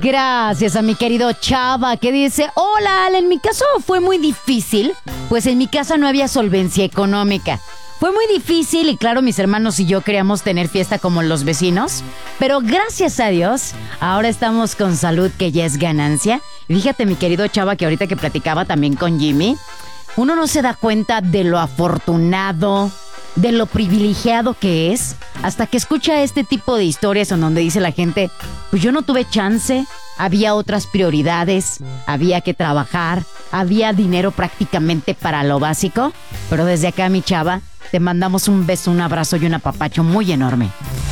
Gracias a mi querido Chava que dice, hola Ale, en mi caso fue muy difícil, pues en mi casa no había solvencia económica. Fue muy difícil y claro, mis hermanos y yo queríamos tener fiesta como los vecinos, pero gracias a Dios, ahora estamos con salud que ya es ganancia. Fíjate mi querido Chava que ahorita que platicaba también con Jimmy, uno no se da cuenta de lo afortunado, de lo privilegiado que es, hasta que escucha este tipo de historias en donde dice la gente, pues yo no tuve chance, había otras prioridades, había que trabajar, había dinero prácticamente para lo básico, pero desde acá mi Chava, te mandamos un beso, un abrazo y un apapacho muy enorme.